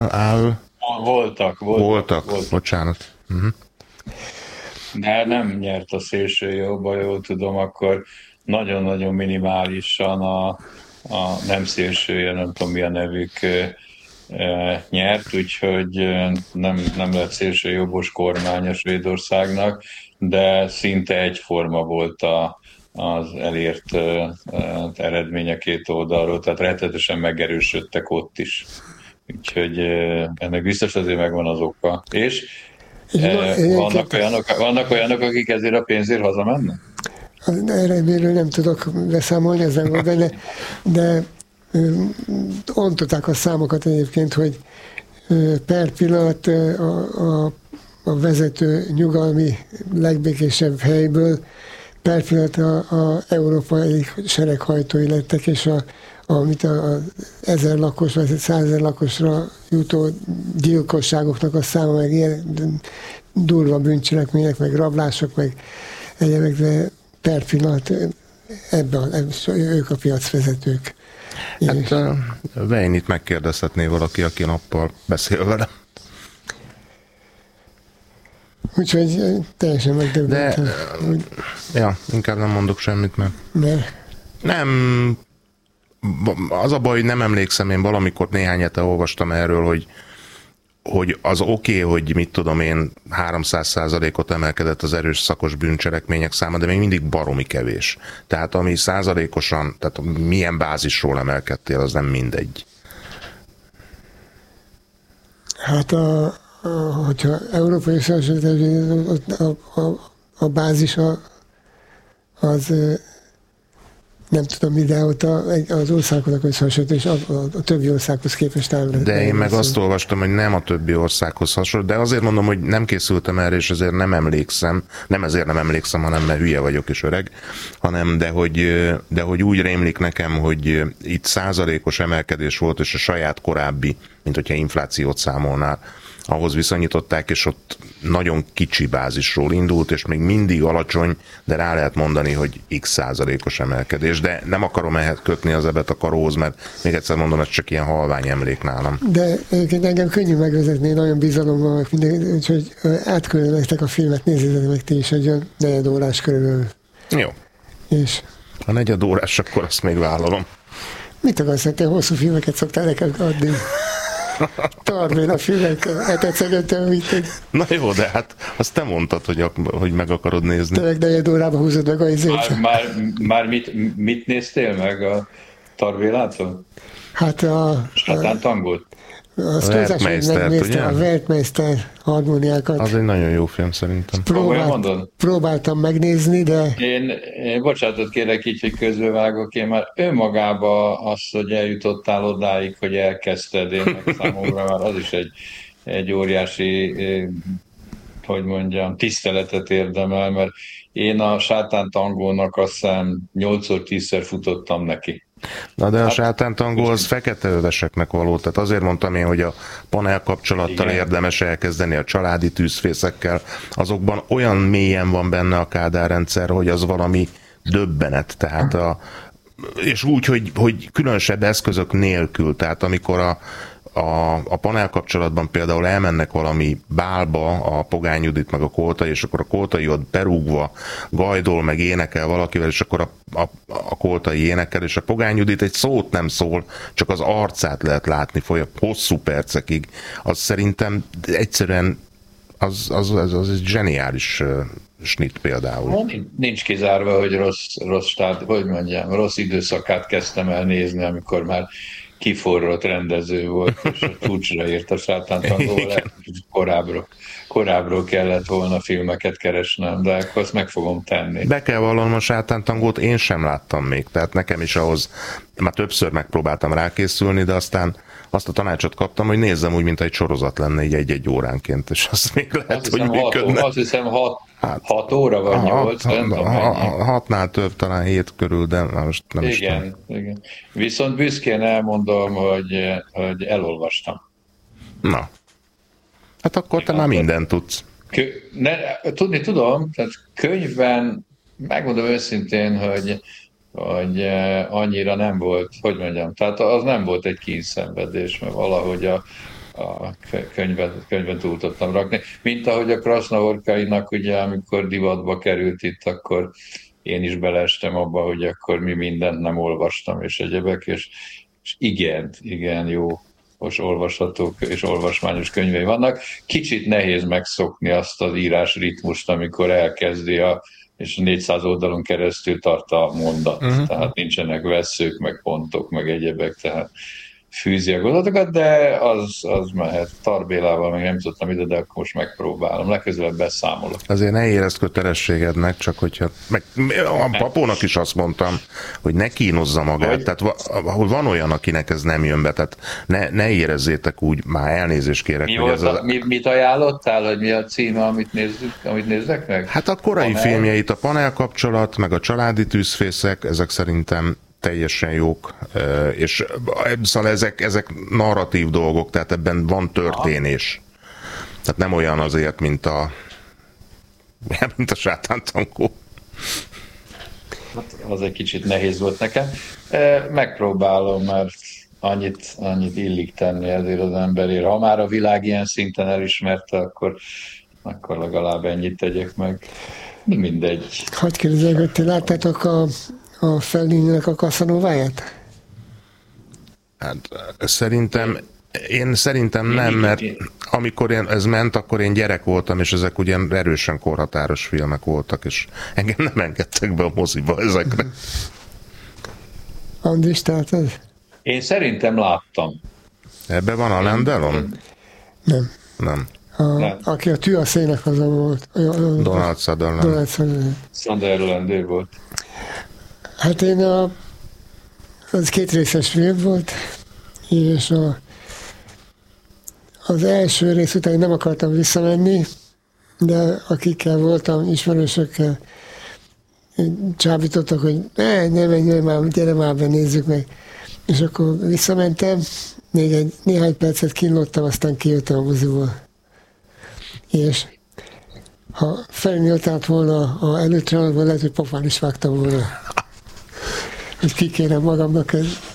áll? Voltak. Bocsánat. Uh-huh. De nem nyert a szélső jobb, ha jól tudom, akkor nagyon-nagyon minimálisan a nem szélsője, nem tudom mi a nevük, nyert, úgyhogy nem lett szélső jobbos kormány a Svédországnak, de szinte egyforma volt az elért eredmény a két oldalról, tehát rettetesen megerősödtek ott is. Úgyhogy ennek biztos azért megvan az oka. És vannak olyanok, akik ezért a pénzért hazamennek? Erről nem tudok beszámolni, ezen van benne, de ontották a számokat egyébként, hogy per pillanat a vezető nyugalmi legbékésebb helyből per pillanat a európai sereghajtói lettek, és amit a 1000 lakos vagy 100 000 lakosra jutó gyilkosságoknak a száma, meg ilyen durva bűncselekmények, meg rablások, meg egyébként, de per pillanat ők a piacvezetők. Hát Vejnit megkérdezhetné valaki, aki nappal beszél vele. Úgyhogy teljesen megdöbbentem. Ja, inkább nem mondok semmit, mert... Nem, az a baj, hogy nem emlékszem, én valamikor néhány hete olvastam erről, hogy az oké, hogy mit tudom én, 300%-ot emelkedett az erős szakos bűncselekmények száma, de még mindig baromi kevés. Tehát ami százalékosan, tehát milyen bázisról emelkedtél, az nem mindegy. Hát hogyha európai összehasonlítás, a bázis az nem tudom, ide ott az országoknak összehasonlítani, és a többi országhoz képest áll. De én meg azt olvastam, hogy nem a többi országhoz hasonló, de azért mondom, hogy nem készültem erre, és ezért nem emlékszem. Nem ezért nem emlékszem, hanem mert hülye vagyok és öreg, hanem de hogy úgy rémlik nekem, hogy itt százalékos emelkedés volt, és a saját korábbi, mint hogyha inflációt számolnál, ahhoz viszonyították, és ott nagyon kicsi bázisról indult, és még mindig alacsony, de rá lehet mondani, hogy x százalékos emelkedés. De nem akarom ehhez kötni az ebet a karóhoz, mert még egyszer mondom, ez csak ilyen halvány emlék nálam. De engem könnyű megvezetni, nagyon bizalommal, meg minden, úgyhogy átküldöm nektek a filmet, nézzétek meg ti is, egy olyan 4 órás körülbelül. Jó. És ha 4 órás, akkor azt még vállalom. Mit akarsz, te hosszú filmeket szoktál nekem adni? Tarvén a filmek, etetszegettem, mit. Na jó, de hát azt te mondtad, hogy meg akarod nézni. Te meg 4 órába húzod meg a izét. Már mit néztél meg a Tarvélától? Hát Sátántangót? Azt megnéztem a Weltmeister harmóniákat. Az egy nagyon jó film szerintem. Próbáltam megnézni, de... Én bocsánatot kérek így, hogy közbevágok, én már önmagába az, hogy eljutottál odáig, hogy elkezdted, én meg számomra már az is egy óriási, hogy mondjam, tiszteletet érdemel, mert én a Sátántangónak azt hiszem 8-10-szer futottam neki. Na de a sátántangó az feketeöveseknek való, tehát azért mondtam én, hogy a panel kapcsolattal érdemes elkezdeni, a családi tűzfészekkel, azokban olyan mélyen van benne a Kádár rendszer, hogy az valami döbbenet, tehát és úgy, hogy különösebb eszközök nélkül, tehát amikor a panel kapcsolatban például elmennek valami bálba a Pogány Judit meg a Koltai, és akkor a Koltai ott berúgva gajdol, meg énekel valakivel, és akkor a Koltai énekel, és a Pogány Judit egy szót nem szól, csak az arcát lehet látni hosszú percekig. Az szerintem egyszerűen az egy zseniális snit például. Nincs kizárva, hogy rossz időszakát kezdtem el nézni, amikor már kiforrott rendező volt, és a csúcsra ért a Sátántangóval, korábbról kellett volna filmeket keresnem, de akkor azt meg fogom tenni. Be kell vallanom, a Sátántangót én sem láttam még, tehát nekem is ahhoz, már többször megpróbáltam rákészülni, de aztán azt a tanácsot kaptam, hogy nézzem úgy, mint egy sorozat lenne, így 1-1 óránként, és azt még lehet, hogy működne. Azt hiszem 6 óra vagy 8, nem tudom mennyi. 6-nál több, talán 7 körül, de most nem is tudom. Igen. Viszont büszkén elmondom, hogy elolvastam. Na. Hát akkor te már mindent tudsz. Tudni tudom, tehát könyvben megmondom őszintén, hogy annyira nem volt, hogy mondjam, tehát az nem volt egy kínszenvedés, mert valahogy a könyvet túl tudtam rakni. Mint ahogy a Krasznahorkainak, ugye, amikor divatba került itt, akkor én is beleestem abba, hogy akkor mi mindent nem olvastam, és egyebek, és igen, jó, most olvashatók és olvasmányos könyvei vannak. Kicsit nehéz megszokni azt az írás ritmust, amikor elkezdi és 400 oldalon keresztül tart a mondat. Tehát nincsenek vesszők, meg pontok, meg egyebek, tehát fűzi a gondolatokat, de az mehet. Tarbélával meg nem tudtam ide, de akkor most megpróbálom. Legközelebb beszámolok. Azért ne érezd kötelességednek, csak hogyha... A papónak is azt mondtam, hogy ne kínozza magát. Hogy? Tehát van olyan, akinek ez nem jön be, tehát ne érezzétek úgy, már elnézést kérek. Mit ajánlottál, hogy mi a címe, amit nézzek meg? Hát a korai filmjeit, a Panel kapcsolat, meg a Családi tűzfészek, ezek szerintem teljesen jók, és szóval ezek narratív dolgok, tehát ebben van történés. Tehát nem olyan azért, mint a Sátántankó. Hát az egy kicsit nehéz volt nekem. Megpróbálom, mert annyit illik tenni ezért az emberért. Ha már a világ ilyen szinten elismerte, akkor legalább ennyit tegyek meg. Mindegy. Hogy kérdezzek, hogy ti láttátok a Fellininek a Casanováját? Hát szerintem nem, mert amikor ez ment, akkor én gyerek voltam, és ezek ugyan erősen korhatáros filmek voltak, és engem nem engedtek be a moziba ezekre. Andris, tehát ez? Én szerintem láttam. Ebbe van a Lendelon? Nem. Aki a Tű a szének az volt. Donald Sutherland. Sutherland volt. Hát az 2 részes film volt, és az első rész után nem akartam visszamenni, de akikkel voltam, ismerősökkel csábítottak, hogy ne menj már, gyere már, nézzük meg. És akkor visszamentem, még néhány percet kínlottam, aztán kijöttem a moziból. És ha Fellini ott állt volna előtre, lehet, hogy pofán is vágtam volna. Hogy kikérem magamnak,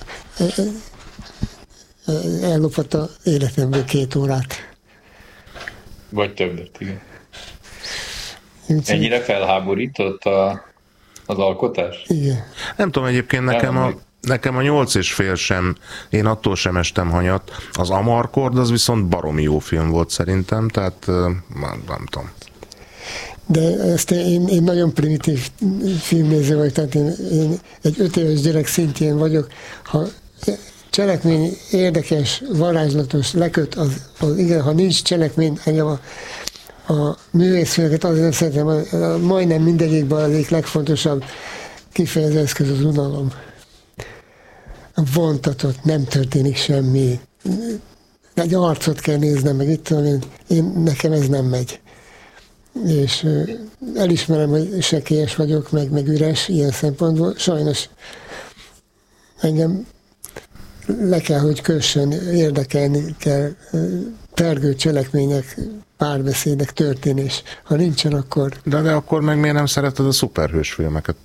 ellopott az életemből 2 órát. Vagy többet, igen. Ennyire felháborított az alkotás? Igen. Nem tudom, egyébként nekem a 8,5 sem, én attól sem estem hanyat. Az Amarkord az viszont baromi jó film volt szerintem, tehát nem tudom. De ezt én nagyon primitív filmnéző vagyok, tehát én egy 5 éves gyerek szintjén vagyok. Ha cselekmény érdekes, varázslatos, leköt, igen, ha nincs cselekmény, engem a művészfilmeket azért nem szeretem, majdnem mindegyikben az egyik legfontosabb kifejező eszköz az unalom. Vontatott, nem történik semmi. Egy arcot kell néznem, meg itt tudom nekem ez nem megy. És elismerem, hogy sekélyes vagyok, meg üres ilyen szempontból. Sajnos engem le kell, hogy kössön, érdekelni kell pergő cselekmények, párbeszédek, történés. Ha nincsen, akkor... De akkor meg miért nem szereted a szuperhős filmeket?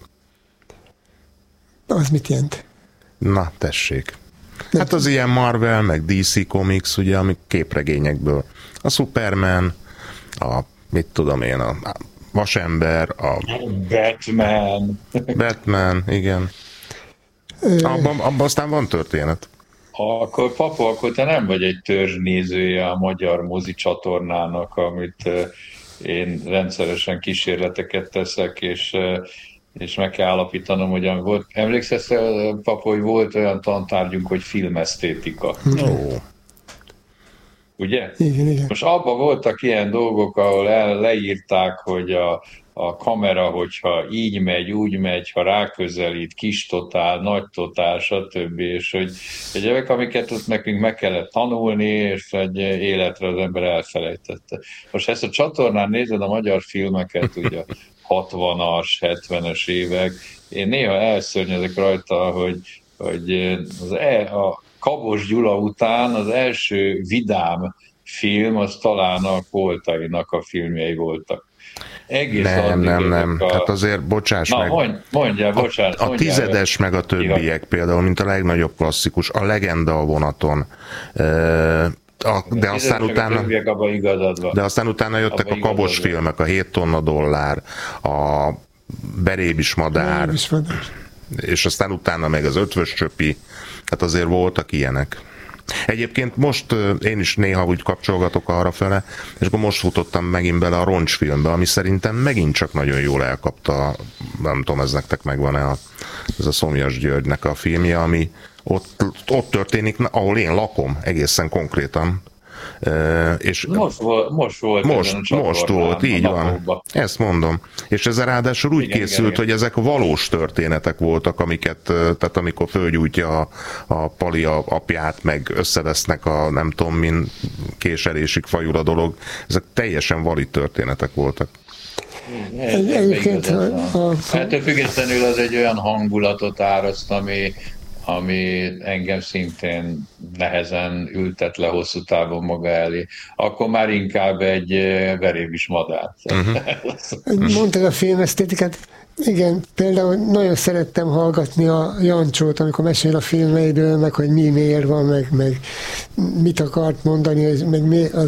Az mit jelent? Na, tessék. Hát az ilyen Marvel, meg DC Comics, ugye, amik képregényekből. A Superman, mit tudom én, a Vasember, a Batman, igen. Abban aztán van történet. Akkor Papa, akkor te nem vagy egy törzsnézője a magyar mozi csatornának, amit én rendszeresen kísérleteket teszek, és meg kell állapítanom, hogy volt. Emlékszel, Papa, hogy volt olyan tantárgyunk, hogy filmesztétika. Ugye? Igen. Most abban voltak ilyen dolgok, ahol leírták, hogy a kamera, hogyha így megy, úgy megy, ha ráközelít, kis totál, nagy totál, stb. És hogy egyébként, amiket ott nekünk meg kellett tanulni, és egy életre az ember elfelejtette. Most ezt a csatornán nézed a magyar filmeket, ugye 60-as, 70-es évek, én néha elszörnyezek rajta, hogy a Kabos Gyula után az első vidám film, az talán a Koltainak a filmjei voltak. Nem. Hát azért, bocsáss meg. A Tizedes meg a többiek például, mint a legnagyobb klasszikus, a Legenda a vonaton. de aztán utána jöttek a kabos filmek, a 7 tonna dollár, a Berébis madár, és aztán utána meg az Ötvös csöpi, hát azért voltak ilyenek. Egyébként most én is néha úgy kapcsolgatok arrafele, és akkor most futottam megint bele a Roncsfilmbe, ami szerintem megint csak nagyon jól elkapta, nem tudom, ez nektek megvan-e ez a Szomjas Györgynek a filmje, ami ott történik, ahol én lakom egészen konkrétan. És most volt, így van. Ezt mondom. És ez ráadásul úgy készült, hogy ezek valós történetek voltak, amiket, tehát amikor fölgyújtja a Pali apját, meg összevesznek a nem tudom min késelésig fajul a dolog, ezek teljesen valid történetek voltak. Egyébként ettől függetlenül az egy olyan hangulatot áraszt, ami engem szintén nehezen ültet le hosszú távon maga elé. Akkor már inkább egy Berébis madár. Mondtad a filmesztétikát. Igen, például nagyon szerettem hallgatni a Jancsót, amikor mesél a filmeiről, meg hogy mi miért van, meg mit akart mondani, meg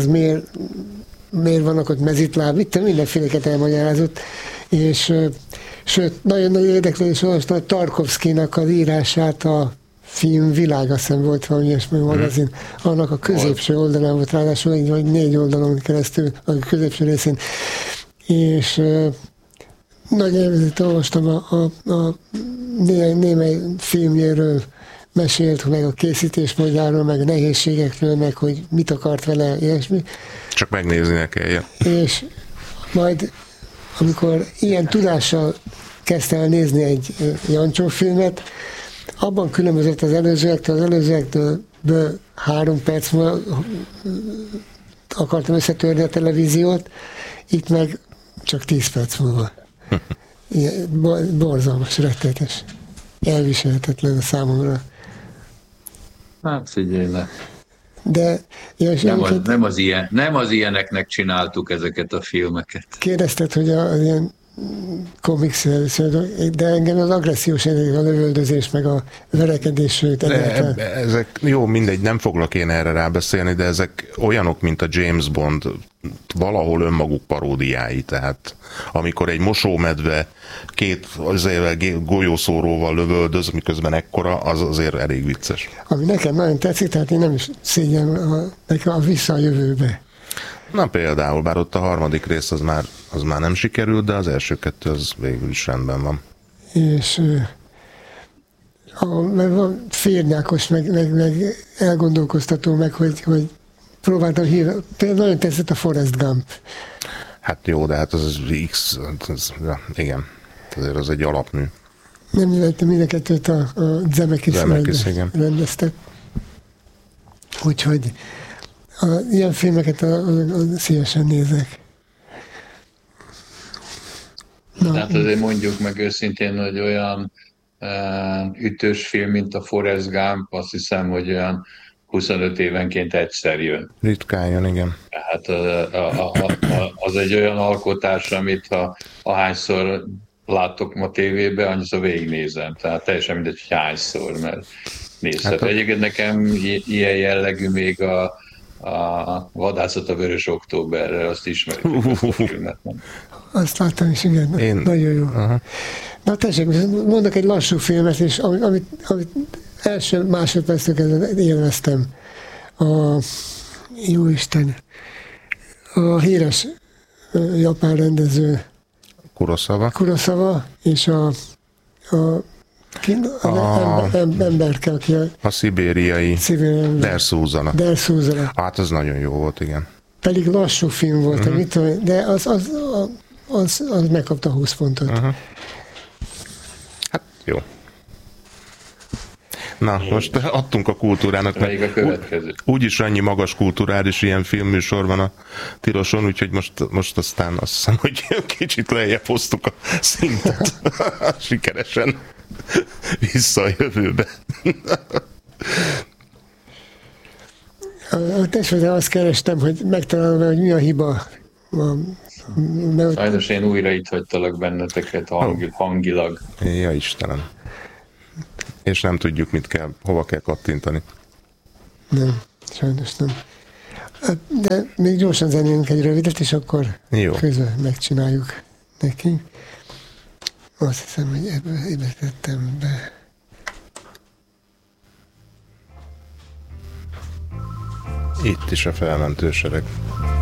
miért vannak ott mezitláb, itt mindenféleket elmagyarázott, és sőt, nagyon-nagyon érdeklődés olvastam a Tarkovszkinak az írását, a film Világ, azt hiszem volt valami ilyesmi magazin, annak a középső oldalán volt, ráadásul vagy 4 oldalon keresztül, a középső részén, és nagy élvezet olvastam a némely filmjéről, mesélt meg a készítésmódjáról, meg a nehézségekről, meg hogy mit akart vele, ilyesmi. Csak megnézni ne kelljen. És majd, amikor ilyen tudással kezdte el nézni egy Jancsó filmet, abban különbözött az előzőektől 3 perc múlva akartam összetörni a televíziót, itt meg csak 10 perc múlva. Borzalmas, rettenetes. Elviselhetetlen a számomra. Hát figyelj le. De, nem az ilyeneknek csináltuk ezeket a filmeket. Kérdezted, hogy az ilyen komiks, de engem az agressziós energia, a lövöldözés, meg a verekedés, sőt, ezek, jó, mindegy, nem foglak én erre rábeszélni, de ezek olyanok, mint a James Bond, valahol önmaguk paródiái, tehát amikor egy mosómedve 2 golyószóróval lövöldöz, miközben ekkora, az azért elég vicces. Ami nekem nagyon tetszik, tehát én nem is szégyen nekem a Vissza a jövőbe. Na például, bár ott a 3. rész az már nem sikerült, de az első 2 az végül is rendben van. És meg van férnyákos, meg elgondolkoztató, meg hogy próbáltam hívni. Például nagyon tetszett a Forrest Gump. Hát jó, de hát az X, igen, azért az egy alapmű. Nem jöttem mind a 2-t a Zemeckis rendeztek. Úgyhogy ilyen filmeket szívesen nézek. Hát azért mondjuk meg őszintén, hogy olyan ütős film, mint a Forrest Gump, azt hiszem, hogy olyan 25 évenként egyszer jön. Ritkán jön, igen. Tehát az egy olyan alkotás, amit ahányszor látok ma tévében, annyiszor végignézem. Tehát teljesen mindegy, hogy hányszor, mert nézhet. Hát egyébként nekem ilyen jellegű még a Vadászat a Vörös Októberre, azt ismerjük ezt a filmet. Azt láttam is, igen. Nagyon jó. Uh-huh. Na tessék, mondok egy lassú filmet, és amit első másodperctől élveztem. Jóisten, a híres japán rendező Kurosawa, és emberke, aki a szibériai Der Susanna. Hát az nagyon jó volt, igen. Pedig lassú film volt, mit tudom, de az megkapta 20 pontot. Uh-huh. Hát jó. Na, most adtunk a kultúrának. Melyik a következő? Úgyis annyi magas kulturális ilyen filmműsor van a Tiloson, úgyhogy most aztán azt hiszem, hogy kicsit lejjebb hoztuk a szintet. Sikeresen. Vissza a jövőbe. A testvérzem azt kerestem, hogy megtalálom, hogy mi a hiba. Sajnos én újra itt hagytalak benneteket hangilag. Ja, Istenem. És nem tudjuk, hova kell kattintani. Nem, sajnos nem. De még gyorsan zenélünk egy rövidet, és akkor Jó. közben megcsináljuk neki. Azt hiszem, hogy ebbe tettem be. Itt is a felmentősereg.